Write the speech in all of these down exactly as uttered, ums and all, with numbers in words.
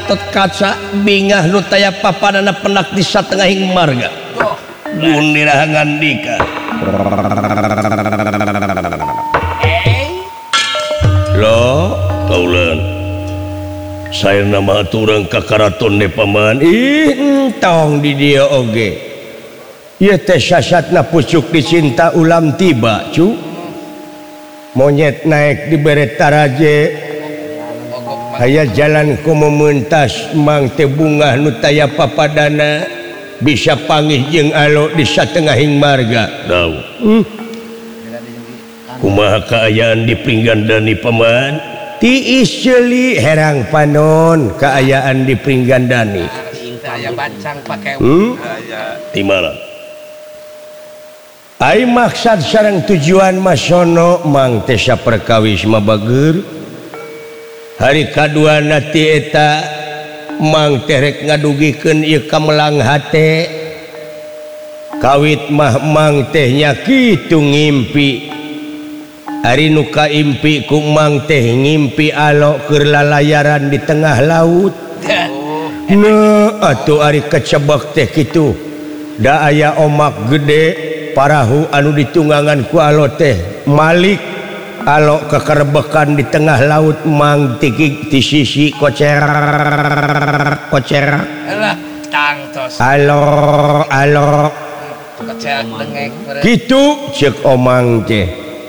Gatot Kaca bingah nu taya papanana penak di satengahing marga Gunirahangandika lo kaulan saya nama turang ka karaton de paman ih entong di dia oge ieu teh sasatna pucuk dicinta ulam tiba cu monyet naik di beret taraje aya jalan komo meuntas mang teh bungah nu taya papadana bisa panggih jeung alo di satengahing marga tau hmm. Kumaha kaayaan di Pringgandani paman tiis ceuli herang panon kaayaan di Pringgandani aya bancang pake hmm? Di mana ai maksud sareng tujuan masono mang teh saperkawis mabageur hari kadua nati eta mang teh rek ngadugikeun ieu kamelang hate kawit mah mang teh nya kitu ngimpi hari nu kaimpi ku mang teh ngimpi alo keur lalayaran di tengah laut nah atuh ari kecebak teh kitu da aya omak gede parahu anu ditunggangan ku alo teh malik alo kekerbekan di tengah laut mang tiki di sisi kocer kocer tangtos alo alo gitu cek omang teh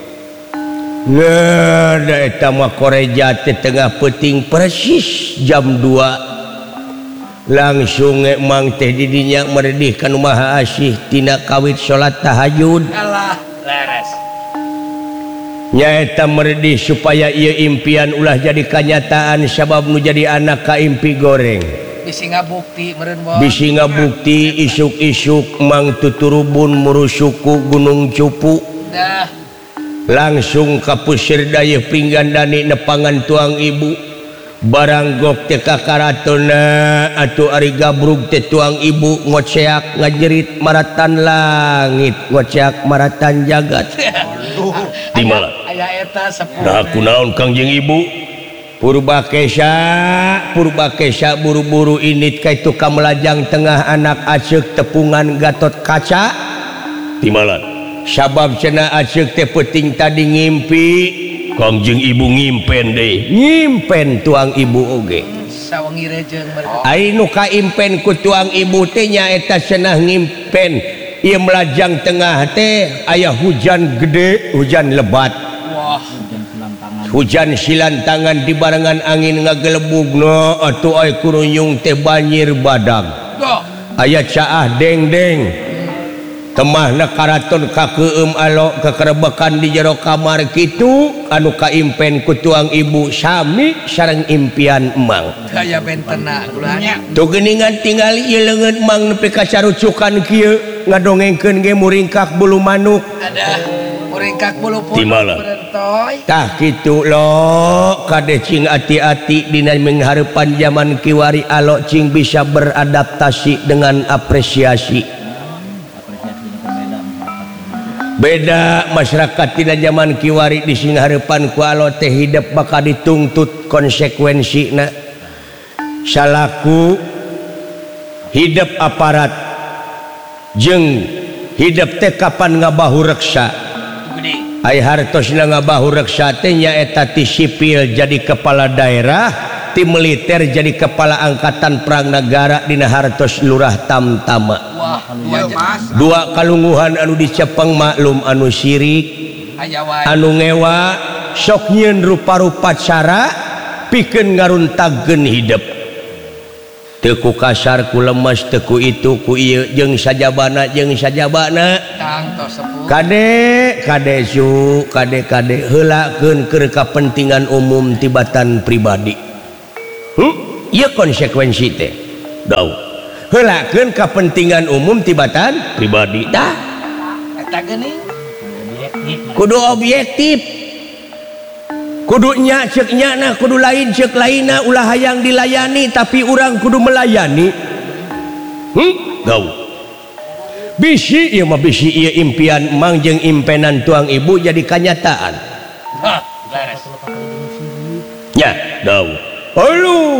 ngada eta mah koreja teh tengah peuting persis jam dua langsung mang teh di dinya meredih ka nu maha asih tina kawit salat tahajud alah leres nya eta meredih supaya ieu impian ulah jadi kanyataan sabab nu jadi anak ka impi goreng bisi ngabukti meureun bos bisi ngabukti isuk-isuk mang tuturubun murusuku gunung cupu dah langsung ka pusir daya Pringgandani nepangan tuang ibu barang gok teh ka karatona atuh ari gabrug teh tuang ibu ngoceak ngajerit maratan langit ngoceak maratan jagat di mana aya eta sepuluh nah kunaon Kangjeng Ibu Purbakesa Purbakesa buru-buru init ka itu kamelajang tengah anak aceuk tepungan Gatot Kaca di mana sabab cenah aceuk teh peuting tadi ngimpi Kangjeng Ibu ngimpen deui ngimpen tuang ibu oge sawengi rejeung ai nu kaimpen ku tuang ibu teh nya eta cenah ngimpen ieu melajang tengah teh aya hujan gede hujan lebat wah hujan silantangan di barengan angin ngagelebugna atuh aya kuruyung teh banjir badag aya caah deng-deng temahna karaton kakeueum alo kekerebekan di jero kamar kitu anu kaimpen ku tuang ibu sami sareng impian emang aya bentena kulanya tuh geuningan tingali ieu leungeun mang nepi ka carucukan kieu ngadongengkeun ge muringkak bulu manuk ada muringkak bulu pun berentoy tah kitu lo kade cing ati-ati dina menghareupan zaman kiwari alo cing bisa beradaptasi dengan apresiasi beda masyarakat tina zaman kiwari di singhareupan ku alo teh hidup bakal ditungtut konsekuensina salaku hidup aparat jeung hidup teh kapan ngabahu reksa ai hartosna ngabahu reksa teh nya eta ti sipil jadi kepala daerah ti militer jadi kepala angkatan perang negara dina hartos lurah tamtama dua kalungguhan anu dicepeng maklum anu sirik anu ngewa sok nyieun rupa-rupa cara pikeun ngaruntagkeun hidup teu ku kasar ku lemes teu ku itu ku ieu jeung sajabana jeung sajabana kade kade su kade kade heulakeun keur kapentingan umum tibatan pribadi hmm? Ieu konsekuensi teh daw heulakeun kapentingan umum tibatan pribadi dah eta geuning kudu objektif kudu nya ceuk nya na kudu lain ceuk lainna ulah hayang dilayani tapi urang kudu melayani hmm gau bisi ieu mah bisi ieu impian mang jeung impenan tuang ibu jadi kanyataan ha beres nya dau alu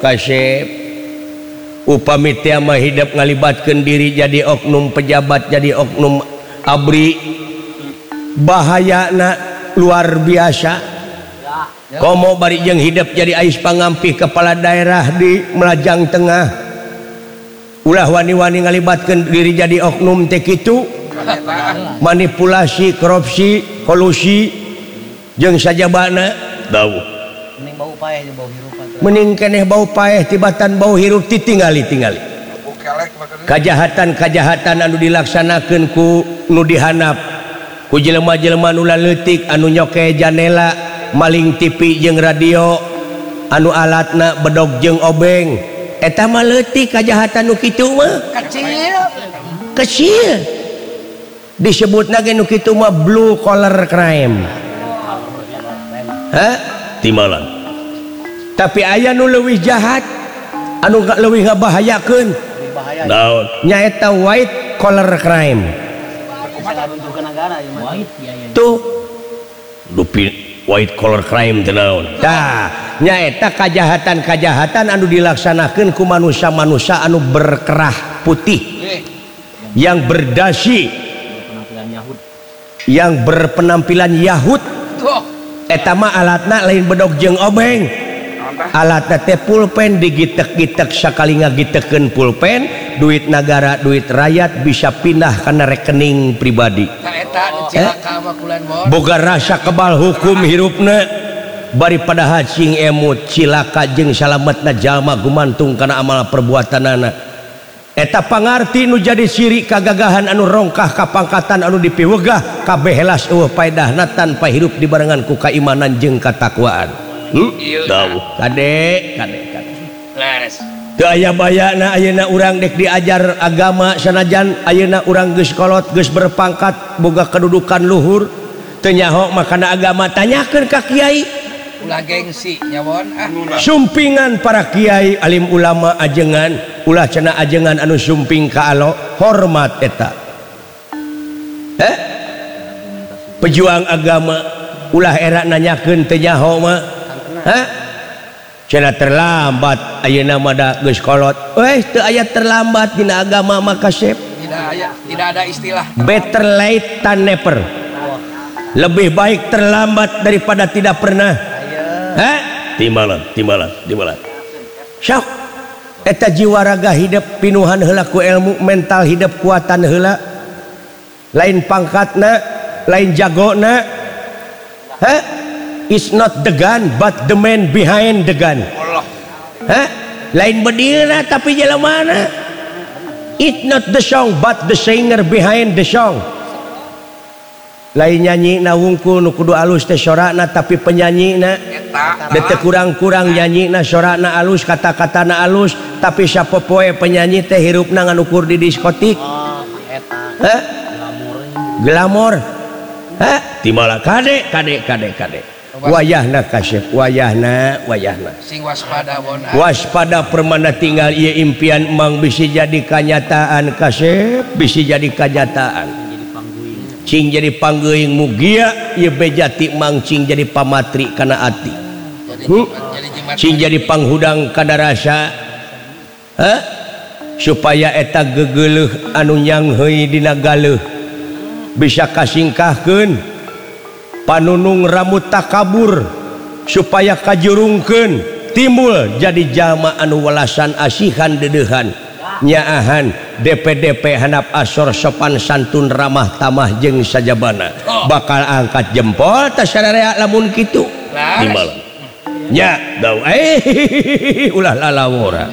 kasep upami teu mah hidup ngalibatkeun diri jadi oknum pejabat jadi oknum abri bahayana luar biasa. Komo bari jeung hidup jadi ais pangampih kepala daerah di Melajang Tengah ulah wani-wani ngalibatkeun diri jadi oknum teh kitu manipulasi korupsi kolusi jeung sajabana dawuh mending bau paeh jeung bau hirup mending keneh bau paeh tibatan bau hirup ditinggali-tingali kajahatan-kajahatan anu dilaksanakeun ku nu dihanap ku jelema-jelema nu leutik anu nyoke janela maling T V jeung radio anu alatna bedog jeung obeng eta mah leutik kajahatan nu kitu mah kecil kecil disebutna ge nu kitu mah blue collar crime hah timalan tapi aya nu leuwih jahat anu leuwih ngabahayakeun naon nyaeta white collar crime tuh dupi white collar crime tenaun tah nyaeta kajahatan-kajahatan anu dilaksanakeun ku manusia-manusia anu berkerah putih yang berdasi yang berpenampilan Yahud eta mah alatna lain bedog jeung obeng alatna teh pulpen digitek-gitek sakali ngagitekeun pulpen duit negara duit rakyat bisa pindah kana rekening pribadi eh? boga rasa kebal hukum hirupna bari pada hacing emut cilaka jeung salametna jalma gumantung kana amal perbuatanana eta pangarti nu jadi sirik kagagahan anu rongkah kapangkatan anu dipiwegah kabeh helas eueuh paedahna tanpa hirup dibarengan ku kaimanan jeung katakwaan hmm? Tahu kade kade kade leres teu aya bayana ayeuna urang dek diajar agama sanajan ayeuna urang geus kolot geus berpangkat boga kedudukan luhur teu nyaho makana agama tanyakeun ka kiai ulah gengsi nyawon ah sumpingan para kiai alim ulama ajengan ulah cenah ajengan anu sumping ka Allah hormat eta eh pejuang agama ulah era nanyakeun teu nyaho mah hah cenah terlambat ayeuna mah da geus kolot euy teu aya terlambat dina agama mah kasep tidak aya tidak ada istilah better late than never lebih baik terlambat daripada tidak pernah hah timbalan timbalan timbalan sok eta jiwa raga hidup pinuhan heula ku ilmu mental hidup kuatan heula lain pangkatna lain jagona hah it's not the gun but the man behind the gun hah lain bedilna tapi jelemana it's not the song but the singer behind the song lain nyanyi na wungkul nu kudu alus teh sorana tapi penyanyi na teu kurang-kurang nyanyi na sorana alus kata-katana alus tapi sapopoe penyanyi teh hirupna nganukur di diskotik hah glamor hah timala kade kade kade kade wayahna kasep wayahna wayahna sing waspada bona waspada permana tinggal ieu impian emang bisa jadi kenyataan kasep bisa jadi kenyataan cing jadi panggeuing mugia ieu bejati mang cing jadi pamatri kana ati hmm? cing jadi panghudang kana rasa ha supaya eta gegeuleuh anu nyangheuy dina galeuh bisa kasingkahkeun panunung rambut takabur supaya kajurungkeun timbul jadi jalma anu welasan asihan dedeuhan nyaahan D P D P handap asor sopan santun ramah tamah jeung sajabana bakal angkat jempol tah sararea lamun kitu timbal nya daw eh ulah lalawora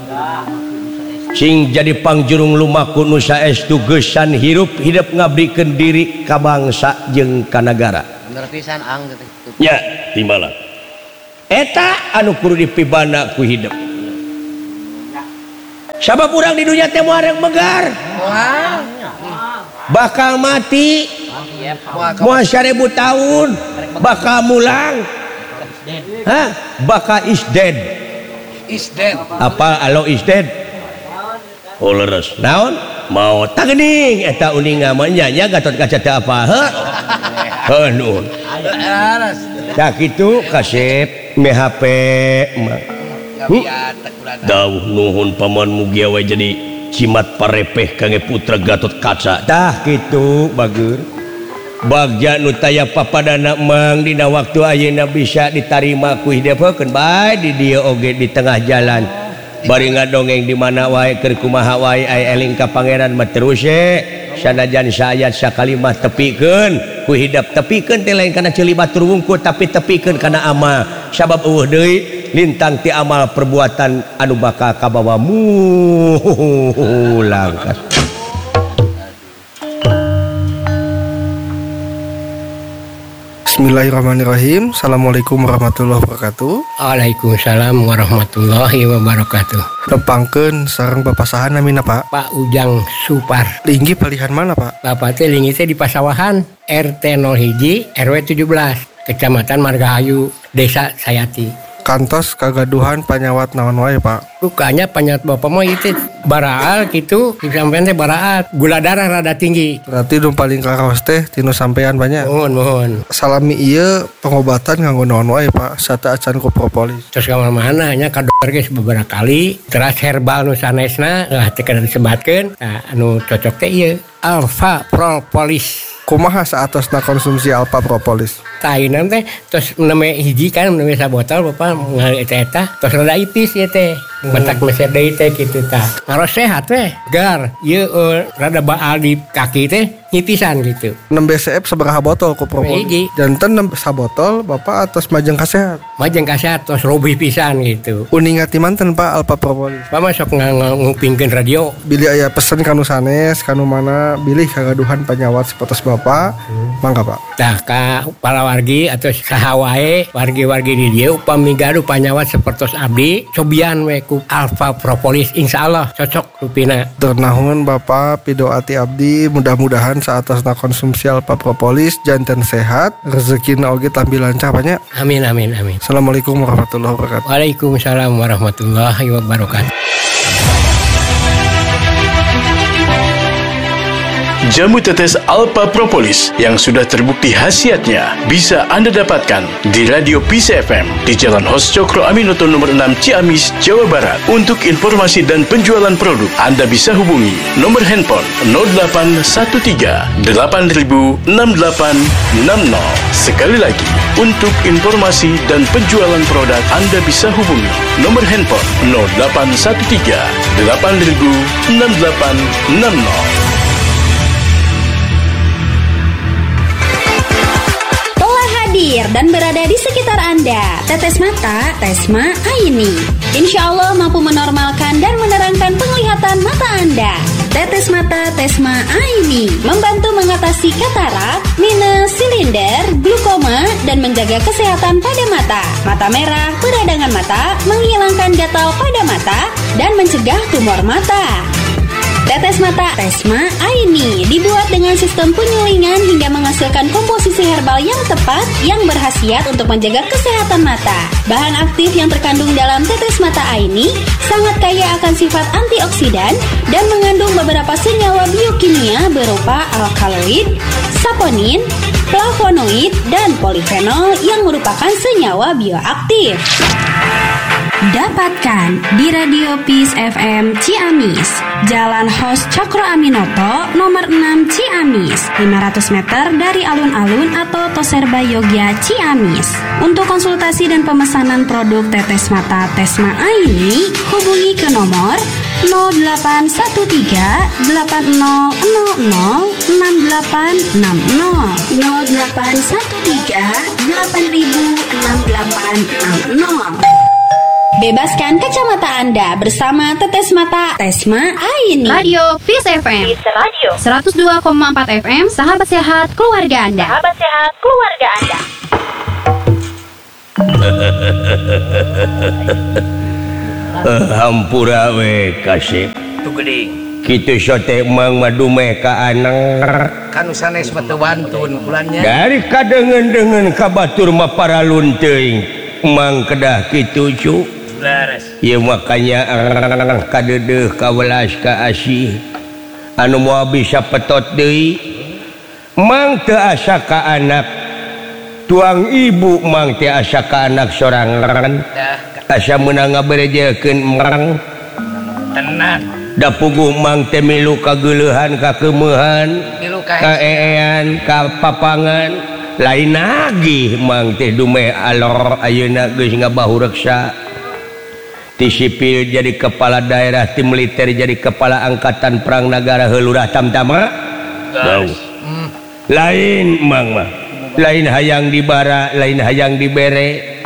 sing jadi pangjurung lumaku nu saestu geusan hirup hidup ngabrikeun diri ka bangsa jeung ka nagara bener pisan ang gitu nya timbala eta anu kudu dipibana ku hidup sabab urang di dunia teh moal megar bakal mati moal seribu tahun bakal mulang hah bakal is dead is dead apa alo is dead oh leres naon mau tageuning eta uning namanya nya gatot kaca teh apa heuh heuh nuhun tah kitu kasep me H P mah Dawuh nuhun paman mugia we jadi cimat parepeh kangge putra Gatot Kaca. Tah kitu bager. Bagja nu taya papadana mang dina waktu ayeuna bisa ditarima ku hideupkeun bae di dieu oge di tengah jalan. Bari ngadongeng di mana wae keur kumaha wae aya eling ka pangeran mah terus e sanajan saayat sakalimat tepikeun ku hidap tepikeun teh lain kana ceuli batur wungkul tapi tepikeun kana amal sabab eueuh deui lintang ti amal perbuatan anu bakal kabawa mulang. Bismillahirrahmanirrahim. Assalamualaikum warahmatullahi wabarakatuh. Waalaikumsalam warahmatullahi wabarakatuh. Tepangkeun sareng papasahan namina Pak. Pak Ujang Supar. Linggi palihan mana Pak? Bapak teh linggi teh di Pasawahan R T nol satu R W tujuh belas Kecamatan Margahayu Desa Sayati. Kantos kagaduhan panyawat naon wae Pak? Rukanya panyawat bapak mah itu baraal gitu, sampean teh baraal, gula darah rada tinggi. Berarti nu paling karaos teh tinu sampean banyak. Mohon mohon. Salami ieu pengobatan nganggo naon wae Pak? Sata acan ku propolis. Terus ka mana nya ka dokter geus beberapa kali, terus herbal nu sanesna lah teh kada disebutkeun. Nah, anu cocok teh ieu Alpha Propolis. Kumaha saatosna konsumsi Alpha Propolis? Tainan teh terus neme hiji kan neme sabotol bapak ngali eta terus rada ipis ieu teh. Bentak meser deui teh kitu tah. Ngaros sehat teh, gar. Ieu uh, rada baal di kaki teh nyipisan gitu. enam B C F sabaraha botol ku propolis? Hiji. Janten enam sabotol Bapak atas majeng kasehat. Majeng kasehat terus robih pisan gitu. Uningat ti manten Pak Alpha Propolis. Pak masuk ngupingkeun radio. Bilih aya pesen kanu sanes kanu mana bilih kagaduhan panyawat sapotos Bapak. Hmm. Mangga Pak. Tah ka para wargi atau saha wae wargi-wargi di dieu upami gaduh panyawat sapertos abdi cobian we ku Alpha Propolis insyaallah cocok rupina. Ternahun Bapak pidoati abdi mudah-mudahan saatosna konsumsi Alpha Propolis janten sehat rezekina oge tampi lancar banyak. Amin amin amin. Assalamualaikum warahmatullahi wabarakatuh. Waalaikumsalam warahmatullahi wabarakatuh. Jamu tetes Alpha Propolis yang sudah terbukti khasiatnya bisa Anda dapatkan di Radio Peace F M di Jalan Hos Cokro Aminoto nomor enam Ciamis, Jawa Barat. Untuk informasi dan penjualan produk, Anda bisa hubungi nomor handphone nol delapan satu tiga delapan nol enam delapan enam nol. Sekali lagi, untuk informasi dan penjualan produk, Anda bisa hubungi nomor handphone nol delapan satu tiga delapan nol enam delapan enam nol. Dan berada di sekitar Anda. Tetes mata, Tesma Aini. Insya Allah mampu menormalkan dan menerangkan penglihatan mata Anda. Tetes mata Tesma Aini membantu mengatasi katarak, minus, silinder, glukoma, dan menjaga kesehatan pada mata. Mata merah, peradangan mata, menghilangkan gatal pada mata, dan mencegah tumor mata. Tetes mata Tesma Aini dibuat dengan sistem penyulingan hingga menghasilkan komposisi herbal yang tepat yang berkhasiat untuk menjaga kesehatan mata. Bahan aktif yang terkandung dalam tetes mata Aini sangat kaya akan sifat antioksidan dan mengandung beberapa senyawa biokimia berupa alkaloid, saponin, flavonoid, dan polifenol yang merupakan senyawa bioaktif. Dapatkan di Radio Peace F M Ciamis, Jalan Hos Cokro Aminoto, nomor enam Ciamis, lima ratus meter dari alun-alun atau Toserba Yogya Ciamis. Untuk konsultasi dan pemesanan produk tetes mata Tesma Aini, hubungi ke nomor nol delapan satu tiga delapan nol nol nol enam delapan enam nol nol delapan satu tiga delapan enam delapan enam nol. Bebaskan kacamata Anda bersama tetes mata Tesma Aini. Radio Peace F M. Peace Radio. seratus dua koma empat F M. Sahabat sehat keluarga Anda. Sahabat sehat keluarga Anda. Hampura we kasih. Tu geuning. Kitu sote mang madumeh ka anang. Kanu sanes batu bantun kulannya. Dari kadengen-dengen ka batur mah paralun teuing. Mang kedah kitu cu. Laras. Ya makanya kadedeuh ka welas ka asih anu moal bisa petot deui mang teu asa ka anak tuang ibu mang teu asa ka anak sorangan. Dah asa menang ngaberejelkeun mang tenang da puguh mang teh milu kageulehan kakeumehan milu ka kaean ka papangan lain nagih mang teh dumeh alor ayeuna geus ngabahureksa ti sipil jadi kepala daerah ti militer jadi kepala angkatan perang negara heulurah tamtama hmm. lain mang mah lain hayang dibara lain hayang dibere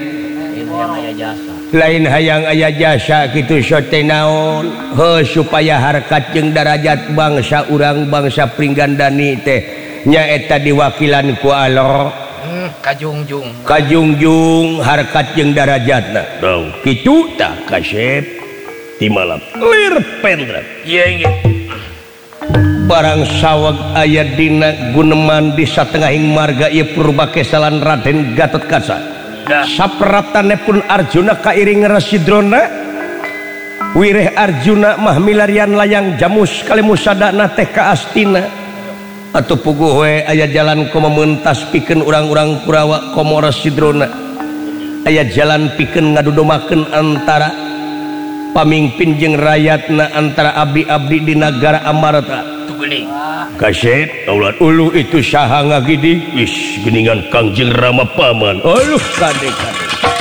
lain hayang aya jasa kitu sote naon heuh supaya harkat jeung darajat bangsa urang bangsa Pringgandani teh nyaeta diwakilan ku Allah hmm, kajungjung kajungjung harkat jeung darajatna tah kitu tah kasep ti malam lir pendra ieu inggih barang saweg aya dina guneman di satengahing marga ieu Purbakesalan Raden Gatotkaca sapratane pun Arjuna kairing Rasidrona wireh Arjuna mah milarian layang jamus kalimusadana teh ka Astina atuh puguh we aya jalan komo meuntas pikeun urang-urang Kurawa komo Rasidrona aya jalan pikeun ngadudomakeun antara pamimpin jeung rakyatna antara abdi-abdi di nagara Amarta tuguling kasep taulat ulu itu saha ngagidi is geningan Kangjeng Rama paman uluh kade kade